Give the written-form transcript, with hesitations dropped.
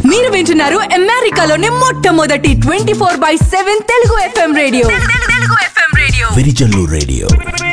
మీరు వింటున్నారు అమెరికాలోని మొట్టమొదటి 24/7 Telugu FM radio. Virijallu radio.